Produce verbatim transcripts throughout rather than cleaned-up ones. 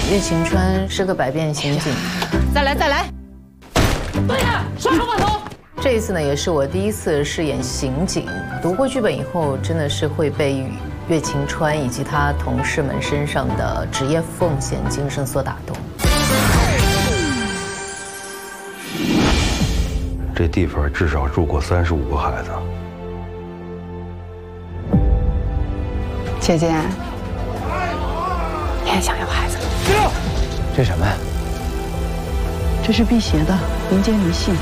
岳晴川是个百变刑警， 再来再来，对呀，双手把头。 这一次呢，也是我第一次饰演刑警。读过剧本以后，真的是会被岳晴川以及他同事们身上的职业奉献精神所打动。 这地方至少住过三十五个孩子。 姐姐，你也想要孩子？ 这什么呀？ 这是辟邪的民间迷信。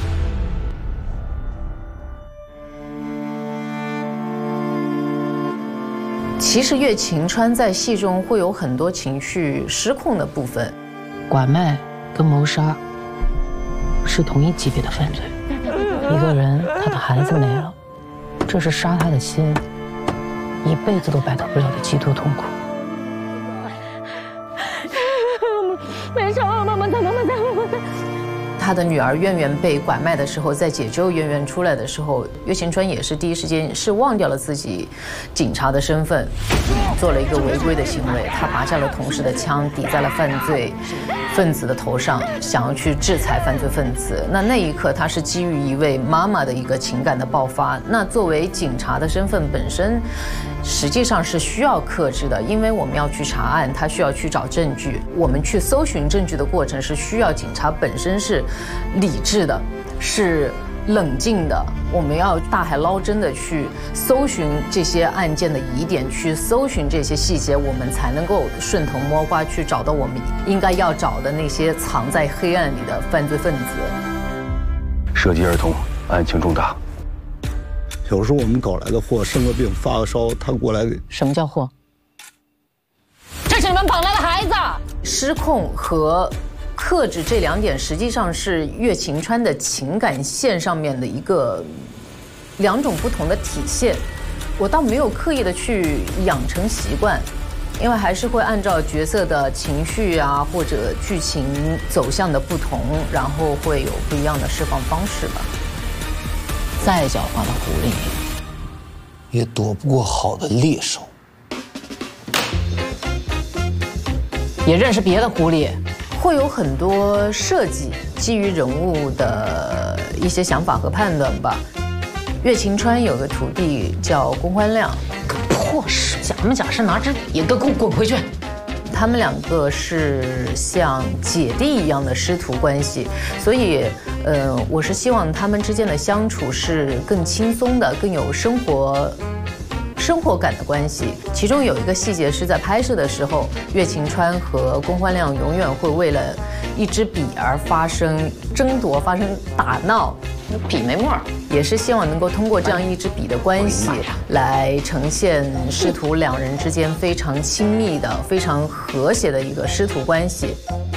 其实岳晴川在戏中会有很多情绪失控的部分。 拐卖跟谋杀是同一级别的犯罪。一个人他的孩子没了，这是杀他的心一辈子都摆脱不了的极度痛苦。 没事，妈妈在，妈妈在，妈妈在。 他的女儿苑苑被拐卖的时候，在解救苑苑出来的时候，岳晴川也是第一时间是忘掉了自己警察的身份，做了一个违规的行为。他拔下了同事的枪，抵在了犯罪分子的头上，想要去制裁犯罪分子。那那一刻，他是基于一位妈妈的一个情感的爆发。那作为警察的身份本身，实际上是需要克制的，因为我们要去查案，他需要去找证据。我们去搜寻证据的过程是需要警察本身是理智的，是冷静的。我们要大海捞针的去搜寻这些案件的疑点，去搜寻这些细节，我们才能够顺藤摸瓜去找到我们应该要找的那些藏在黑暗里的犯罪分子。 涉及儿童，案情重大。 有时候我们搞来的货生个病发个烧，他过来给。 什么叫货？这是你们绑来的孩子。 失控和克制这两点，实际上是岳晴川的情感线上面的一个两种不同的体现。我倒没有刻意的去养成习惯，因为还是会按照角色的情绪啊或者剧情走向的不同，然后会有不一样的释放方式吧。 再狡猾的狐狸， 也躲不过好的猎手。 也认识别的狐狸。 会有很多设计，基于人物的一些想法和判断吧。岳晴川有个徒弟叫龚欢亮， 个破事，假模假式拿支笔，给我滚回去！ 他们两个是像姐弟一样的师徒关系，所以，呃，我是希望他们之间的相处是更轻松的，更有生活。生活感的关系，其中有一个细节是在拍摄的时候，岳晴川和龚欢亮永远会为了一支笔而发生争夺、发生打闹。 笔没墨， 也是希望能够通过这样一支笔的关系，来呈现师徒两人之间非常亲密的、非常和谐的一个师徒关系。